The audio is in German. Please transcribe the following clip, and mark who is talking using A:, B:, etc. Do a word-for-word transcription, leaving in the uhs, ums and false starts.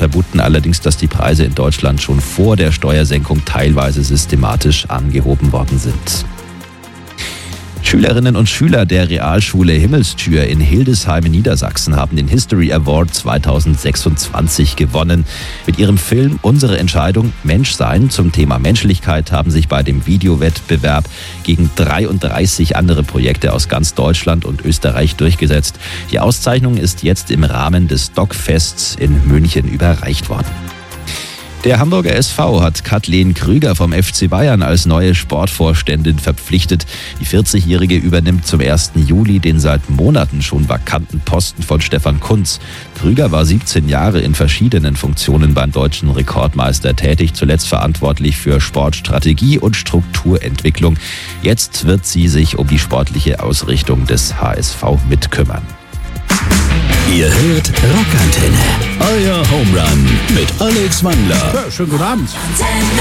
A: vermuten allerdings, dass die Preise in Deutschland schon vor der Steuersenkung teilweise systematisch angehoben worden sind. Schülerinnen und Schüler der Realschule Himmelstür in Hildesheim in Niedersachsen haben den History Award zweitausendsechsundzwanzig gewonnen. Mit ihrem Film Unsere Entscheidung Menschsein zum Thema Menschlichkeit haben sich bei dem Videowettbewerb gegen dreiunddreißig andere Projekte aus ganz Deutschland und Österreich durchgesetzt. Die Auszeichnung ist jetzt im Rahmen des Doc-Fests in München überreicht worden. Der Hamburger S V hat Kathleen Krüger vom F C Bayern als neue Sportvorständin verpflichtet. Die vierzigjährige übernimmt zum ersten Juli den seit Monaten schon vakanten Posten von Stefan Kuntz. Krüger war siebzehn Jahre in verschiedenen Funktionen beim deutschen Rekordmeister tätig, zuletzt verantwortlich für Sportstrategie und Strukturentwicklung. Jetzt wird sie sich um die sportliche Ausrichtung des H S V mitkümmern.
B: Ihr hört Rockantenne, euer Home Run mit Alex Wandler.
C: Ja, schönen guten Abend.